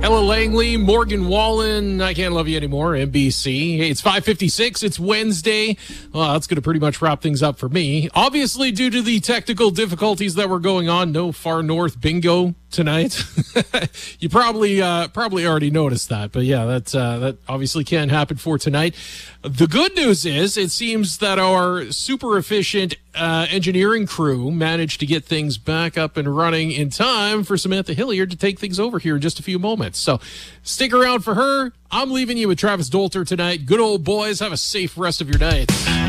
Ella Langley, Morgan Wallen, I Can't Love You Anymore, NBC. Hey, it's 5:56. It's Wednesday. Well, that's going to pretty much wrap things up for me. Obviously, due to the technical difficulties that were going on, no Far North bingo tonight. You probably already noticed that, but yeah, that obviously can't happen for tonight. The good news is it seems that our super efficient engineering crew managed to get things back up and running in time for Samantha Hilliard to take things over here in just a few moments. So stick around for her. I'm leaving you with Travis Dolter tonight. Good old boys. Have a safe rest of your night.